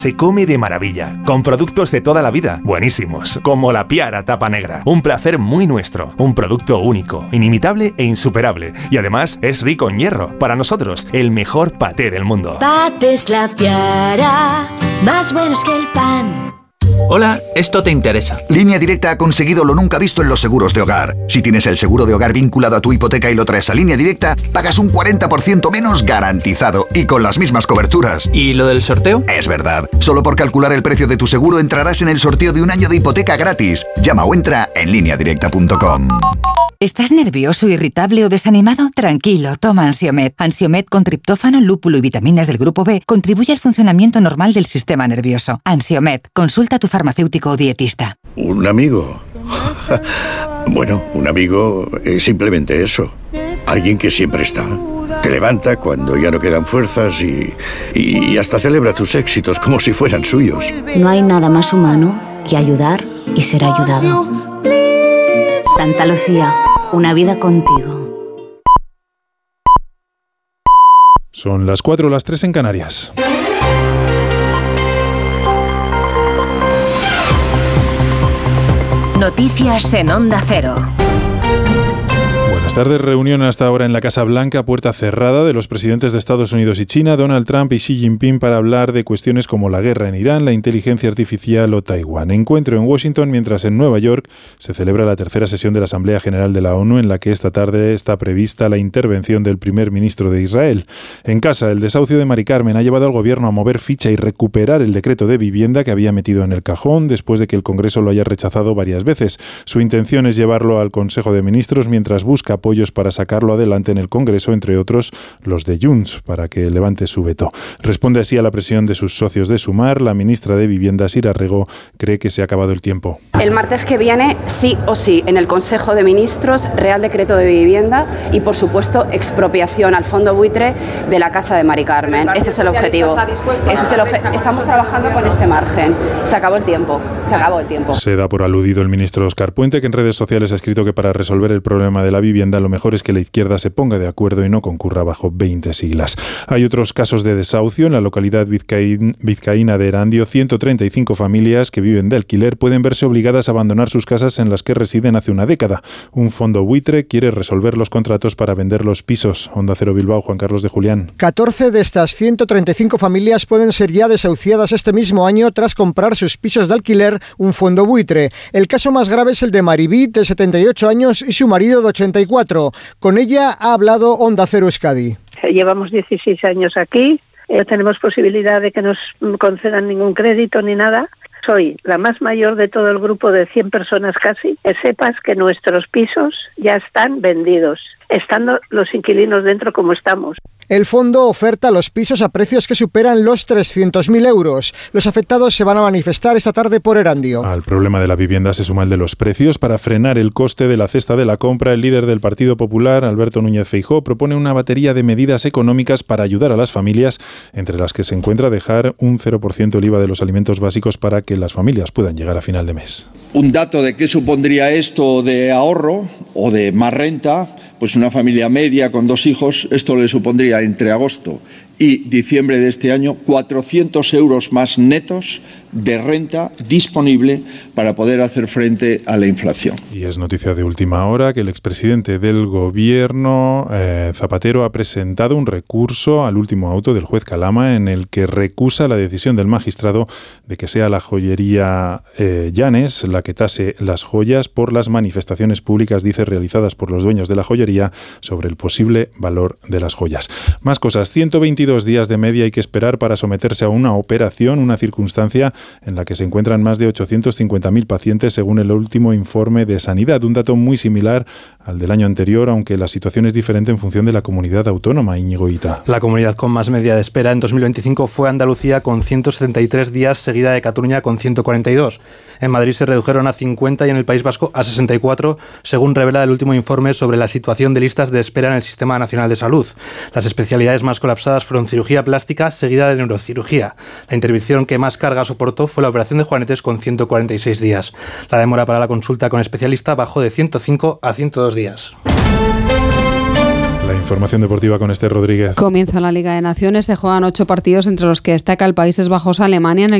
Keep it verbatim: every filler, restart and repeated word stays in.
Se come de maravilla, con productos de toda la vida, buenísimos, como la Piara Tapa Negra. Un placer muy nuestro, un producto único, inimitable e insuperable. Y además es rico en hierro. Para nosotros, el mejor paté del mundo. Patés La Piara, más buenos que el pan. Hola, esto te interesa. Línea Directa ha conseguido lo nunca visto en los seguros de hogar. Si tienes el seguro de hogar vinculado a tu hipoteca y lo traes a Línea Directa, pagas un cuarenta por ciento menos garantizado y con las mismas coberturas. ¿Y lo del sorteo? Es verdad. Solo por calcular el precio de tu seguro entrarás en el sorteo de un año de hipoteca gratis. Llama o entra en línea directa punto com. ¿Estás nervioso, irritable o desanimado? Tranquilo, toma Ansiomed. Ansiomed con triptófano, lúpulo y vitaminas del grupo B contribuye al funcionamiento normal del sistema nervioso. Ansiomed, consulta a tu farmacéutico o dietista. ¿Un amigo? Bueno, un amigo es simplemente eso. Alguien que siempre está. Te levanta cuando ya no quedan fuerzas y, y hasta celebra tus éxitos como si fueran suyos. No hay nada más humano que ayudar y ser ayudado. Santa Lucía, una vida contigo. Son las cuatro o las tres en Canarias. Noticias en Onda Cero. Buenas tardes. Reunión hasta ahora en la Casa Blanca, puerta cerrada, de los presidentes de Estados Unidos y China, Donald Trump y Xi Jinping, para hablar de cuestiones como la guerra en Irán, la inteligencia artificial o Taiwán. Encuentro en Washington, mientras en Nueva York se celebra la tercera sesión de la Asamblea General de la ONU, en la que esta tarde está prevista la intervención del primer ministro de Israel. En casa, el desahucio de Mari Carmen ha llevado al gobierno a mover ficha y recuperar el decreto de vivienda que había metido en el cajón después de que el Congreso lo haya rechazado varias veces. Su intención es llevarlo al Consejo de Ministros mientras busca apoyos para sacarlo adelante en el Congreso, entre otros los de Junts, para que levante su veto. Responde así a la presión de sus socios de Sumar. La ministra de Vivienda, Sira Rego, cree que se ha acabado el tiempo. El martes que viene, sí o sí, en el Consejo de Ministros, Real Decreto de Vivienda y, por supuesto, expropiación al fondo buitre de la casa de Mari Carmen. Ese es el objetivo. Ese es el obje- Estamos trabajando con este margen. Se acabó el tiempo. Se acabó el tiempo. Se da por aludido el ministro Óscar Puente, que en redes sociales ha escrito que para resolver el problema de la vivienda lo mejor es que la izquierda se ponga de acuerdo y no concurra bajo veinte siglas. Hay otros casos de desahucio. En la localidad vizcaín, vizcaína de Erandio, ciento treinta y cinco familias que viven de alquiler pueden verse obligadas a abandonar sus casas en las que residen hace una década. Un fondo buitre quiere resolver los contratos para vender los pisos. Onda Cero Bilbao, Juan Carlos de Julián. catorce de estas ciento treinta y cinco familias pueden ser ya desahuciadas este mismo año tras comprar sus pisos de alquiler, un fondo buitre. El caso más grave es el de Maribí, de setenta y ocho años, y su marido, de ochenta y cuatro. Con ella ha hablado Onda Cero Euskadi. Llevamos dieciséis años aquí, no tenemos posibilidad de que nos concedan ningún crédito ni nada. Soy la más mayor de todo el grupo de cien personas casi. Que sepas que nuestros pisos ya están vendidos, estando los inquilinos dentro como estamos. El fondo oferta los pisos a precios que superan los trescientos mil euros. Los afectados se van a manifestar esta tarde por Erandio. Al problema de la vivienda se suma el de los precios. Para frenar el coste de la cesta de la compra, el líder del Partido Popular, Alberto Núñez Feijóo, propone una batería de medidas económicas para ayudar a las familias, entre las que se encuentra dejar un cero por ciento el I V A de los alimentos básicos para que las familias puedan llegar a final de mes. Un dato de qué supondría esto de ahorro o de más renta, pues una familia media con dos hijos, esto le supondría entre agosto y diciembre de este año cuatrocientos euros más netos de renta disponible para poder hacer frente a la inflación. Y es noticia de última hora que el expresidente del gobierno, eh, Zapatero, ha presentado un recurso al último auto del juez Calama en el que recusa la decisión del magistrado de que sea la joyería eh, Llanes la que tase las joyas por las manifestaciones públicas, dice, realizadas por los dueños de la joyería sobre el posible valor de las joyas. Más cosas. ciento veintidós días de media hay que esperar para someterse a una operación, una circunstancia en la que se encuentran más de ochocientos cincuenta mil pacientes según el último informe de Sanidad, un dato muy similar al del año anterior, aunque la situación es diferente en función de la comunidad autónoma. Íñigo Ita. La comunidad con más media de espera en dos mil veinticinco fue Andalucía con ciento setenta y tres días, seguida de Cataluña con ciento cuarenta y dos. En Madrid se redujeron a cincuenta y en el País Vasco a sesenta y cuatro, según revela el último informe sobre la situación de listas de espera en el Sistema Nacional de Salud. Las especialidades más colapsadas fueron cirugía plástica, seguida de neurocirugía. La intervención que más carga soportó fue la operación de Juanetes con ciento cuarenta y seis días. La demora para la consulta con especialista bajó de ciento cinco a ciento dos días. La Información deportiva con Esther Rodríguez. Comienza la Liga de Naciones, se juegan ocho partidos entre los que destaca el Países Bajos-Alemania en el